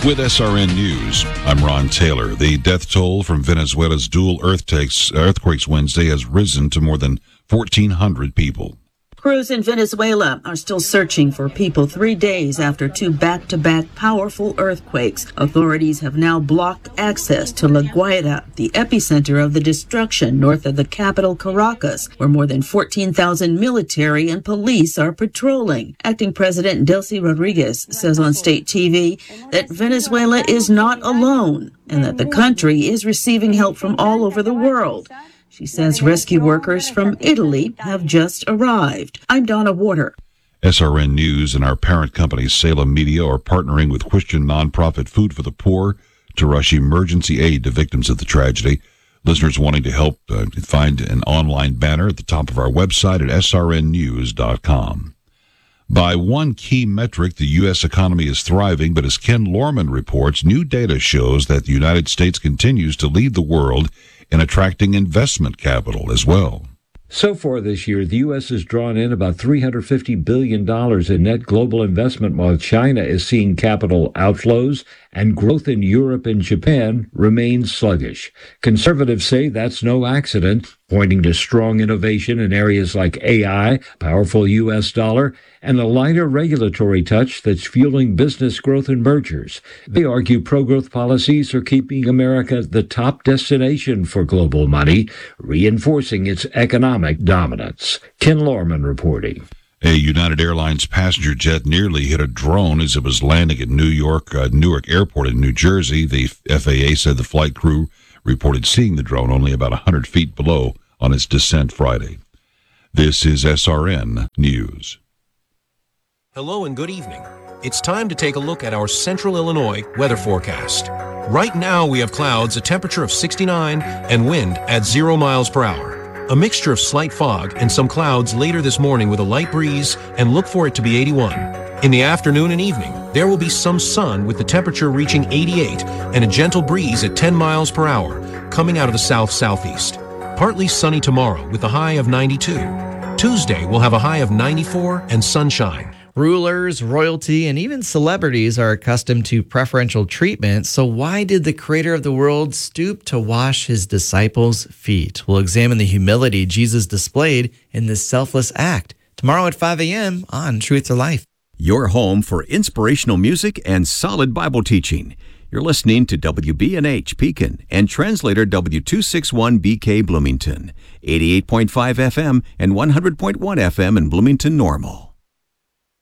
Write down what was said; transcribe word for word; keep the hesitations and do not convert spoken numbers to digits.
With S R N News, I'm Ron Taylor. The death toll from Venezuela's dual earthquakes, earthquakes Wednesday has risen to more than fourteen hundred people. Crews in Venezuela are still searching for people three days after two back-to-back powerful earthquakes. Authorities have now blocked access to La Guaira, the epicenter of the destruction north of the capital Caracas, where more than fourteen thousand military and police are patrolling. Acting President Delcy Rodriguez says on state T V that Venezuela is not alone and that the country is receiving help from all over the world. She says rescue workers from Italy have just arrived. I'm Donna Warder. S R N News and our parent company, Salem Media, are partnering with Christian nonprofit Food for the Poor to rush emergency aid to victims of the tragedy. Listeners wanting to help uh, find an online banner at the top of our website at S R N news dot com. By one key metric, the U S economy is thriving, but as Ken Lorman reports, new data shows that the United States continues to lead the world in attracting investment capital as well. So far this year, the U S has drawn in about three hundred fifty billion dollars in net global investment, while China is seeing capital outflows and growth in Europe and Japan remains sluggish. Conservatives say that's no accident, pointing to strong innovation in areas like A I, powerful U S dollar, and a lighter regulatory touch that's fueling business growth and mergers. They argue pro-growth policies are keeping America the top destination for global money, reinforcing its economic dominance. Ken Lorman reporting. A United Airlines passenger jet nearly hit a drone as it was landing at New York, uh, Newark Airport in New Jersey. The F A A said the flight crew reported seeing the drone only about one hundred feet below on its descent Friday. This is S R N News. Hello and good evening. It's time to take a look at our Central Illinois weather forecast. Right now we have clouds, a temperature of sixty-nine, and wind at zero miles per hour. A mixture of slight fog and some clouds later this morning with a light breeze, and look for it to be eighty-one. In the afternoon and evening, there will be some sun with the temperature reaching eighty-eight and a gentle breeze at ten miles per hour coming out of the south-southeast. Partly sunny tomorrow with a high of ninety-two. Tuesday will have a high of ninety-four and sunshine. Rulers, royalty, and even celebrities are accustomed to preferential treatment, so why did the creator of the world stoop to wash his disciples' feet? We'll examine the humility Jesus displayed in this selfless act. Tomorrow at five a.m. on Truth to Life. Your home for inspirational music and solid Bible teaching. You're listening to W B N H Pekin and translator W two sixty-one B K Bloomington, eighty-eight point five F M and one hundred point one F M in Bloomington Normal.